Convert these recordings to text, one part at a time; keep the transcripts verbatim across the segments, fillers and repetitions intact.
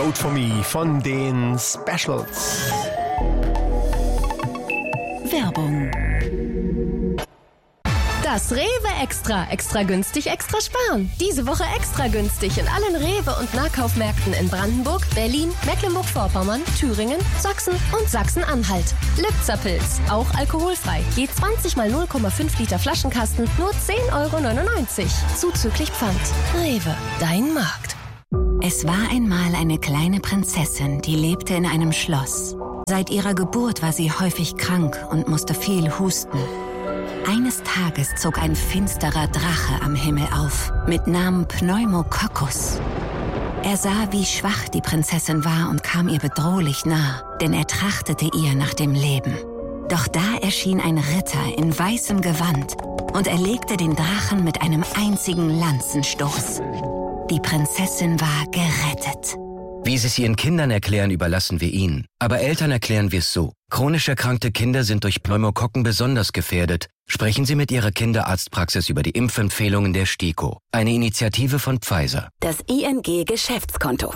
Vote for Me von den Specials. Werbung. Das Rewe Extra. Extra günstig, extra sparen. Diese Woche extra günstig in allen Rewe- und Nahkaufmärkten in Brandenburg, Berlin, Mecklenburg-Vorpommern, Thüringen, Sachsen und Sachsen-Anhalt. Lipzerpilz, auch alkoholfrei. Je zwanzig mal null Komma fünf Liter Flaschenkasten, nur zehn Euro neunundneunzig. Zuzüglich Pfand. Rewe, dein Markt. Es war einmal eine kleine Prinzessin, die lebte in einem Schloss. Seit ihrer Geburt war sie häufig krank und musste viel husten. Eines Tages zog ein finsterer Drache am Himmel auf, mit Namen Pneumococcus. Er sah, wie schwach die Prinzessin war und kam ihr bedrohlich nah, denn er trachtete ihr nach dem Leben. Doch da erschien ein Ritter in weißem Gewand und erlegte den Drachen mit einem einzigen Lanzenstoß. Die Prinzessin war gerettet. Wie Sie es Ihren Kindern erklären, überlassen wir Ihnen. Aber Eltern erklären wir es so. Chronisch erkrankte Kinder sind durch Pneumokokken besonders gefährdet. Sprechen Sie mit Ihrer Kinderarztpraxis über die Impfempfehlungen der STIKO. Eine Initiative von Pfizer. Das I N G-Geschäftskonto.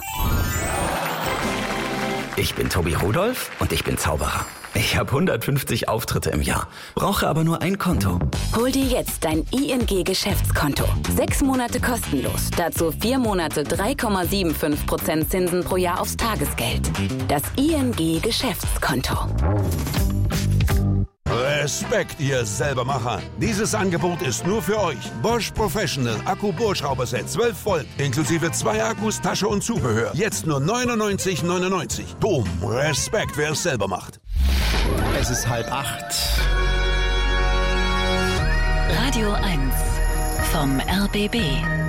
Ich bin Tobi Rudolph und ich bin Zauberer. Ich habe hundertfünfzig Auftritte im Jahr, brauche aber nur ein Konto. Hol dir jetzt dein I N G-Geschäftskonto. Sechs Monate kostenlos. Dazu vier Monate drei Komma fünfundsiebzig Prozent Zinsen pro Jahr aufs Tagesgeld. Das I N G-Geschäftskonto. Respekt, ihr Selbermacher. Dieses Angebot ist nur für euch. Bosch Professional Akku-Bohrschrauberset zwölf Volt, inklusive zwei Akkus, Tasche und Zubehör. Jetzt nur neunundneunzig neunundneunzig. Boom, Respekt, wer es selber macht. Es ist halb acht. Radio eins vom R B B.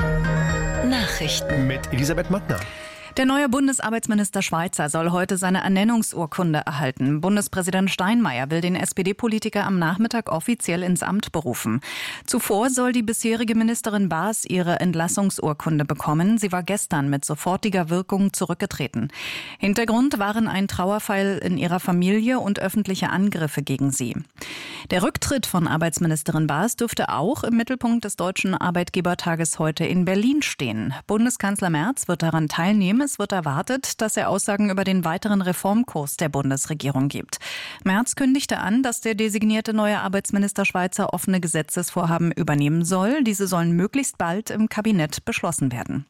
Nachrichten Mit Elisabeth Mattner. Der neue Bundesarbeitsminister Schweizer soll heute seine Ernennungsurkunde erhalten. Bundespräsident Steinmeier will den S P D-Politiker am Nachmittag offiziell ins Amt berufen. Zuvor soll die bisherige Ministerin Baas ihre Entlassungsurkunde bekommen. Sie war gestern mit sofortiger Wirkung zurückgetreten. Hintergrund waren ein Trauerfall in ihrer Familie und öffentliche Angriffe gegen sie. Der Rücktritt von Arbeitsministerin Baas dürfte auch im Mittelpunkt des Deutschen Arbeitgebertages heute in Berlin stehen. Bundeskanzler Merz wird daran teilnehmen. Es wird erwartet, dass er Aussagen über den weiteren Reformkurs der Bundesregierung gibt. Merz kündigte an, dass der designierte neue Arbeitsminister Schweizer offene Gesetzesvorhaben übernehmen soll. Diese sollen möglichst bald im Kabinett beschlossen werden.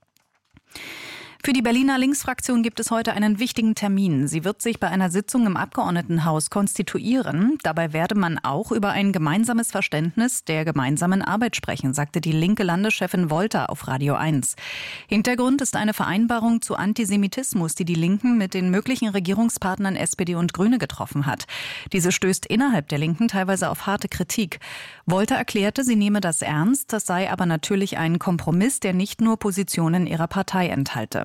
Für die Berliner Linksfraktion gibt es heute einen wichtigen Termin. Sie wird sich bei einer Sitzung im Abgeordnetenhaus konstituieren. Dabei werde man auch über ein gemeinsames Verständnis der gemeinsamen Arbeit sprechen, sagte die linke Landeschefin Wolter auf Radio eins. Hintergrund ist eine Vereinbarung zu Antisemitismus, die die Linken mit den möglichen Regierungspartnern S P D und Grüne getroffen hat. Diese stößt innerhalb der Linken teilweise auf harte Kritik. Wolter erklärte, sie nehme das ernst, das sei aber natürlich ein Kompromiss, der nicht nur Positionen ihrer Partei enthalte.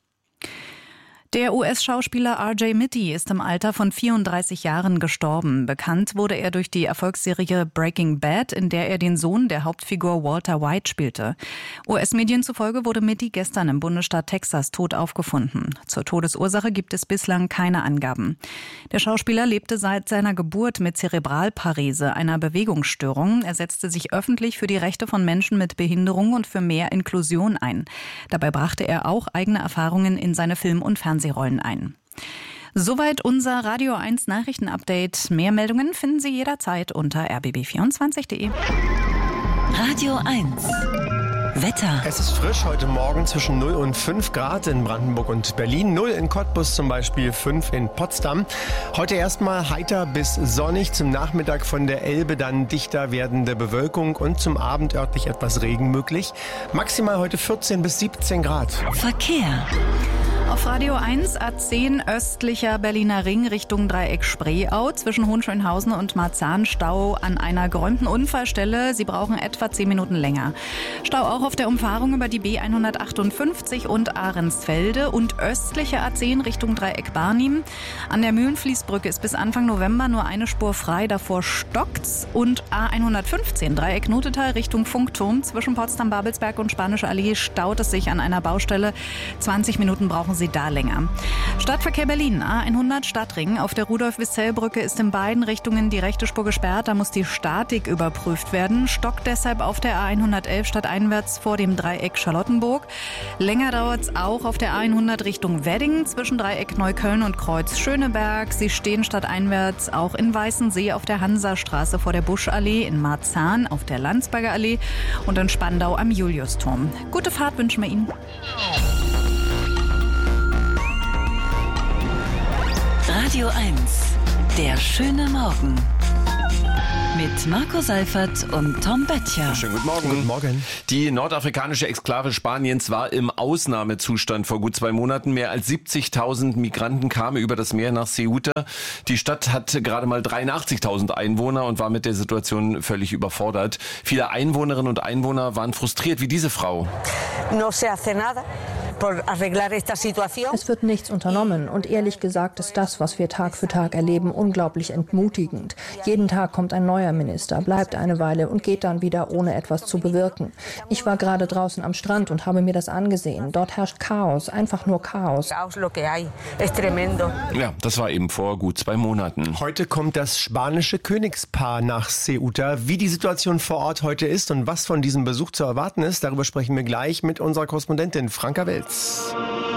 Der U S-Schauspieler R J Mitte ist im Alter von vierunddreißig Jahren gestorben. Bekannt wurde er durch die Erfolgsserie Breaking Bad, in der er den Sohn der Hauptfigur Walter White spielte. U S-Medien zufolge wurde Mitte gestern im Bundesstaat Texas tot aufgefunden. Zur Todesursache gibt es bislang keine Angaben. Der Schauspieler lebte seit seiner Geburt mit Zerebralparese, einer Bewegungsstörung. Er setzte sich öffentlich für die Rechte von Menschen mit Behinderung und für mehr Inklusion ein. Dabei brachte er auch eigene Erfahrungen in seine Film- und Fernsehserien Fernsehrollen ein. Soweit unser Radio eins Nachrichtenupdate. Mehr Meldungen finden Sie jederzeit unter r b b vierundzwanzig punkt d e. Radio eins Wetter. Es ist frisch heute Morgen zwischen null und fünf Grad in Brandenburg und Berlin. null in Cottbus zum Beispiel, fünf in Potsdam. Heute erstmal heiter bis sonnig. Zum Nachmittag von der Elbe dann dichter werdende Bewölkung und zum Abend örtlich etwas Regen möglich. Maximal heute vierzehn bis siebzehn Grad. Verkehr. Auf Radio eins A zehn östlicher Berliner Ring Richtung Dreieck Spreeau zwischen Hohenschönhausen und Marzahn Stau an einer geräumten Unfallstelle. Sie brauchen etwa zehn Minuten länger. Stau auch auf der Umfahrung über die B hundertachtundfünfzig und Ahrensfelde und östliche A zehn Richtung Dreieck Barnim. An der Mühlenfließbrücke ist bis Anfang November nur eine Spur frei, davor stockt's. Und A hundertfünfzehn Dreieck Notetal Richtung Funkturm zwischen Potsdam, Babelsberg und Spanische Allee staut es sich an einer Baustelle. zwanzig Minuten brauchen sie da länger. Stadtverkehr Berlin, A hundert Stadtring. Auf der Rudolf-Wissell-Brücke ist in beiden Richtungen die rechte Spur gesperrt. Da muss die Statik überprüft werden. Stockt deshalb auf der A hundertelf stadteinwärts vor dem Dreieck Charlottenburg. Länger dauert es auch auf der A hundert Richtung Wedding zwischen Dreieck Neukölln und Kreuz Schöneberg. Sie stehen stadteinwärts auch in Weißensee auf der Hansastraße vor der Buschallee, in Marzahn auf der Landsberger Allee und in Spandau am Juliusturm. Gute Fahrt wünschen wir Ihnen. Radio eins, der schöne Morgen. Mit Marco Seifert und Tom Böttcher. Schönen guten Morgen. Guten Morgen. Die nordafrikanische Exklave Spaniens war im Ausnahmezustand vor gut zwei Monaten. Mehr als siebzigtausend Migranten kamen über das Meer nach Ceuta. Die Stadt hat gerade mal dreiundachtzigtausend Einwohner und war mit der Situation völlig überfordert. Viele Einwohnerinnen und Einwohner waren frustriert, wie diese Frau. No se hace nada. Es wird nichts unternommen und ehrlich gesagt ist das, was wir Tag für Tag erleben, unglaublich entmutigend. Jeden Tag kommt ein neuer Minister, bleibt eine Weile und geht dann wieder, ohne etwas zu bewirken. Ich war gerade draußen am Strand und habe mir das angesehen. Dort herrscht Chaos, einfach nur Chaos. Ja, das war eben vor gut zwei Monaten. Heute kommt das spanische Königspaar nach Ceuta. Wie die Situation vor Ort heute ist und was von diesem Besuch zu erwarten ist, darüber sprechen wir gleich mit unserer Korrespondentin Franka Welz.